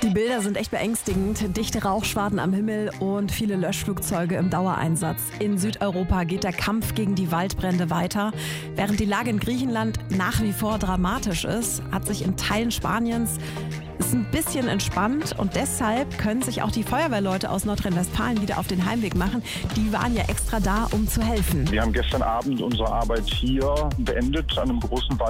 Die Bilder sind echt beängstigend. Dichte Rauchschwaden am Himmel und viele Löschflugzeuge im Dauereinsatz. In Südeuropa geht der Kampf gegen die Waldbrände weiter. Während die Lage in Griechenland nach wie vor dramatisch ist, hat sich in Teilen Spaniens es ein bisschen entspannt und deshalb können sich auch die Feuerwehrleute aus Nordrhein-Westfalen wieder auf den Heimweg machen. Die waren ja extra da, um zu helfen. Wir haben gestern Abend unsere Arbeit hier beendet an einem großen Wald.